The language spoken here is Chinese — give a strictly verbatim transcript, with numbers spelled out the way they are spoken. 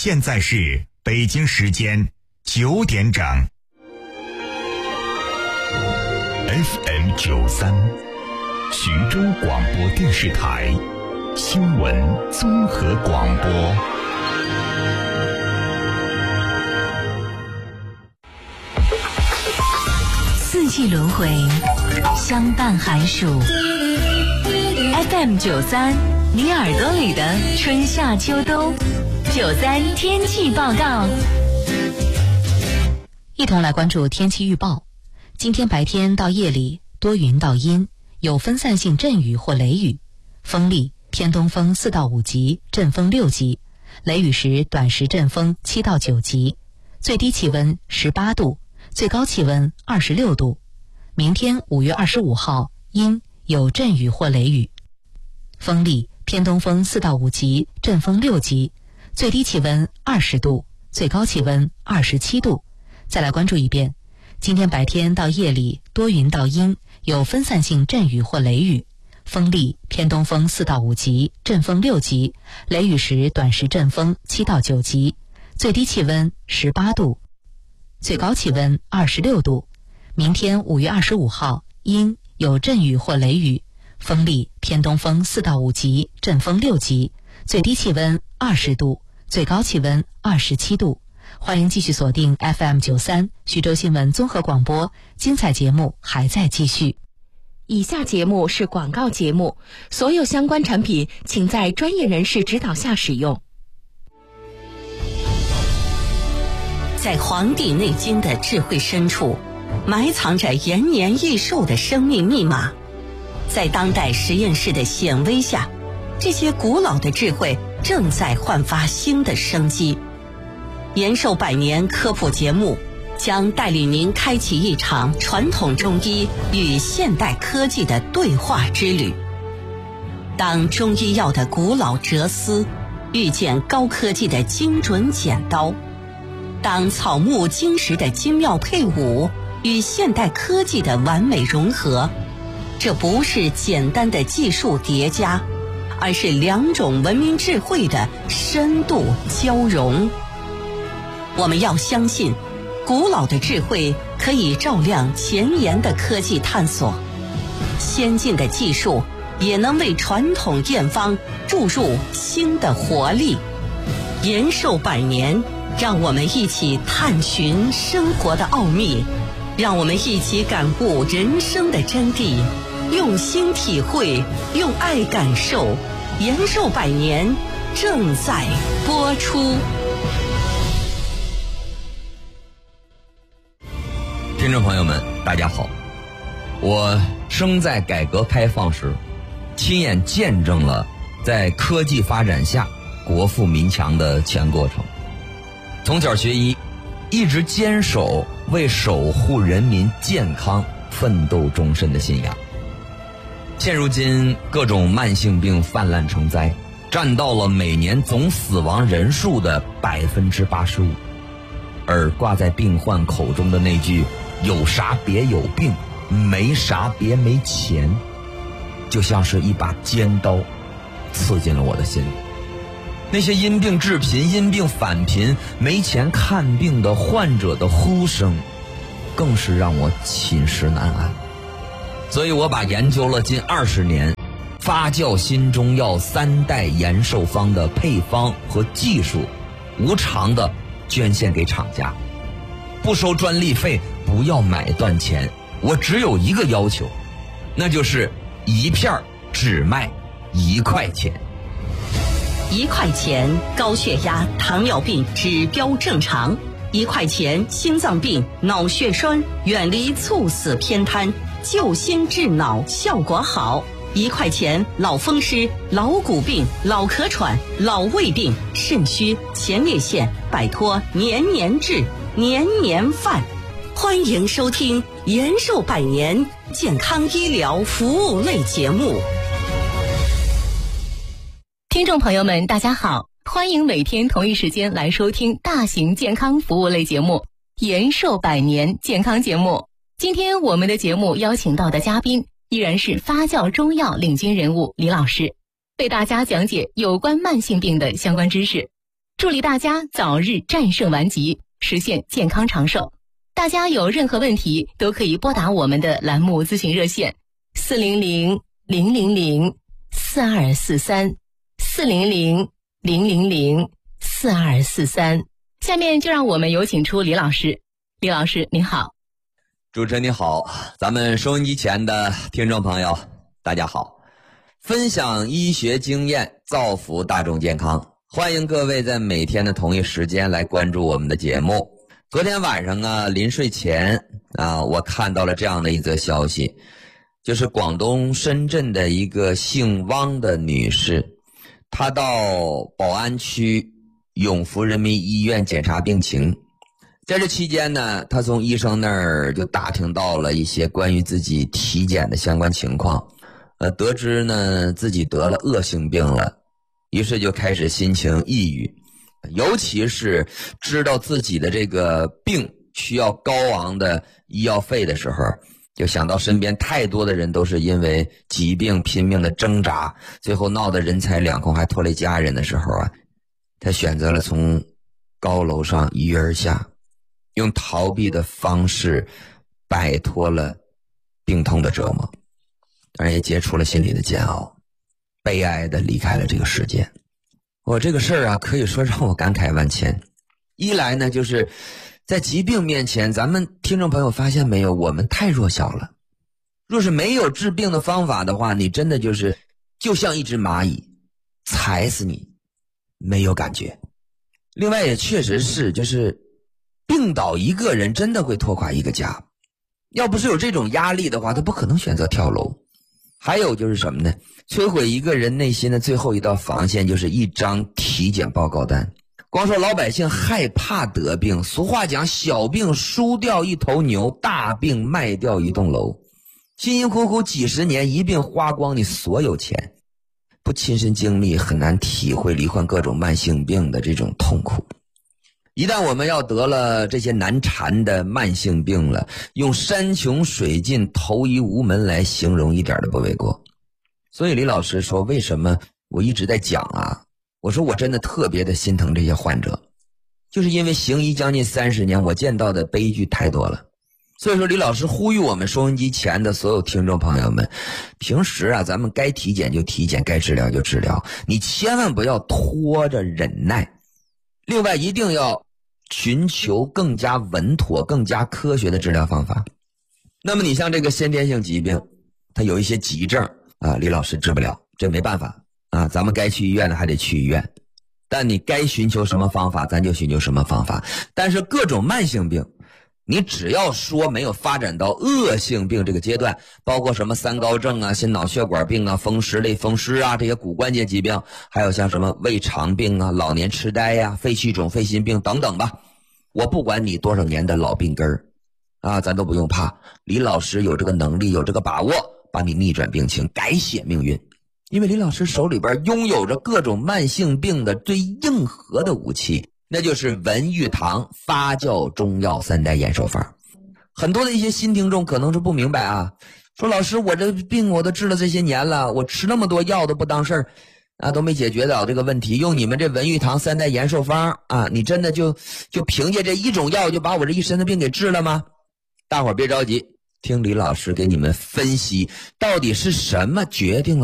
现在是北京时间九点整。F M 九三，徐州广播电视台新闻综合广播。 四季轮回，相伴寒暑。F M 九三，你耳朵里的春夏秋冬。九三天气报告， 一同来关注天气预报。今天白天到夜里多云到阴，有分散性阵雨或雷雨，风力偏东风四到五级，阵风六级，雷雨时短时阵风七到九级，最低气温十八度，最高气温二十六度。明天五月二十五号阴，有阵雨或雷雨，风力偏东风四到五级，阵风六级，最低气温二十度，最高气温二十七度。再来关注一遍，今天白天到夜里多云到阴，有分散性阵雨或雷雨，风力偏东风四到五级，阵风六级，雷雨时短时阵风七到九级，最低气温十八度，最高气温二十六度。明天五月二十五号阴，有阵雨或雷雨，风力偏东风四到五级，阵风六级，最低气温二十度，最高气温二十七度。欢迎继续锁定 F M 九三 徐州新闻综合广播，精彩节目还在继续。 以下节目是广告节目，所有相关产品请在专业人士指导下使用。 在《黄帝内经》的智慧深处，埋藏着延年益寿的生命密码。在当代实验室的显微下，这些古老的智慧正在焕发新的生机。延寿百年科普节目将带领您开启一场传统中医与现代科技的对话之旅。当中医药的古老哲思遇见高科技的精准剪刀，当草木金石的精妙配伍与现代科技的完美融合，这不是简单的技术叠加，而是两种文明智慧的深度交融。我们要相信，古老的智慧可以照亮前沿的科技探索，先进的技术也能为传统验方注入新的活力。延寿百年，让我们一起探寻生活的奥秘，让我们一起感悟人生的真谛，用心体会，用爱感受。延寿百年正在播出。 听众朋友们，大家好，我生在改革开放时，亲眼见证了在科技发展下国富民强的全过程。从小学医，一直坚守为守护人民健康奋斗终身的信仰。现如今各种慢性病泛滥成灾，占到了每年总死亡人数的百分之八十五，而挂在病患口中的那句有啥别有病，没啥别没钱，就像是一把尖刀刺进了我的心里。那些因病致贫、因病返贫、没钱看病的患者的呼声，更是让我寝食难安。所以我把研究了近二十年发酵新中药三代延寿方的配方和技术，无偿的捐献给厂家，不收专利费，不要买断钱。我只有一个要求，那就是一片只卖一块钱。 一块钱高血压、糖尿病指标正常，一块钱心脏病、脑血栓远离猝死偏瘫，救心治脑效果好。一块钱老风湿、老骨病、老咳喘、老胃病、肾虚、前列腺，摆脱年年治、年年犯。欢迎收听延寿百年健康医疗服务类节目。 听众朋友们，大家好，欢迎每天同一时间来收听大型健康服务类节目延寿百年健康节目。今天我们的节目邀请到的嘉宾依然是发酵中药领军人物李老师，为大家讲解有关慢性病的相关知识。 祝力大家早日战胜顽疾，实现健康长寿。大家有任何问题都可以拨打我们的栏目咨询热线四零零零零零四二四三四零零零零零四二四三。下面就让我们有请出李老师。李老师您好。 主持人你好，咱们收音机前的听众朋友大家好，分享医学经验，造福大众健康，欢迎各位在每天的同一时间来关注我们的节目。昨天晚上啊，临睡前啊，我看到了这样的一则消息，就是广东深圳的一个姓汪的女士，她到宝安区永福人民医院检查病情。在这期间呢，她从医生那儿就打听到了一些关于自己体检的相关情况，呃，得知呢自己得了恶性病了，于是就开始心情抑郁。尤其是知道自己的这个病需要高昂的医药费的时候，就想到身边太多的人都是因为疾病拼命的挣扎，最后闹得人财两空还拖累家人的时候啊，他选择了从高楼上一跃而下，用逃避的方式摆脱了病痛的折磨，当然也解除了心理的煎熬，悲哀的离开了这个世界。我这个事儿啊，可以说让我感慨万千。一来呢，就是在疾病面前，咱们听众朋友发现没有，我们太弱小了。若是没有治病的方法的话，你真的就是就像一只蚂蚁，踩死你没有感觉。另外也确实是，就是病倒一个人真的会拖垮一个家，要不是有这种压力的话，他不可能选择跳楼。还有就是什么呢？摧毁一个人内心的最后一道防线，就是一张体检报告单。光说老百姓害怕得病，俗话讲小病输掉一头牛，大病卖掉一栋楼。辛辛苦苦几十年，一病花光你所有钱，不亲身经历很难体会罹患各种慢性病的这种痛苦。一旦我们要得了这些难缠的慢性病了，用山穷水尽投医无门来形容一点都不为过。所以李老师说，为什么我一直在讲啊，我说我真的特别的心疼这些患者，就是因为行医将近三十年，我见到的悲剧太多了。所以说李老师呼吁我们收音机前的所有听众朋友们，平时啊咱们该体检就体检，该治疗就治疗，你千万不要拖着忍耐。另外一定要寻求更加稳妥更加科学的治疗方法。那么你像这个先天性疾病，它有一些急症啊，李老师治不了，这没办法啊，咱们该去医院的还得去医院，但你该寻求什么方法咱就寻求什么方法。但是各种慢性病，你只要说没有发展到恶性病这个阶段，包括什么三高症啊、心脑血管病啊、风湿类风湿啊，这些骨关节疾病，还有像什么胃肠病啊、老年痴呆呀、啊、肺气肿、肺心病等等吧，我不管你多少年的老病根儿啊，咱都不用怕，李老师有这个能力有这个把握帮你逆转病情，改写命运。因为李老师手里边拥有着各种慢性病的最硬核的武器，那就是文玉堂发酵中药三代延寿方。很多的一些新听众可能是不明白啊，说老师我这病我都治了这些年了，我吃那么多药都不当事儿啊，都没解决到这个问题，用你们这文玉堂三代延寿方啊，你真的就就凭借这一种药就把我这一身的病给治了吗？大伙儿别着急，听李老师给你们分析到底是什么决定了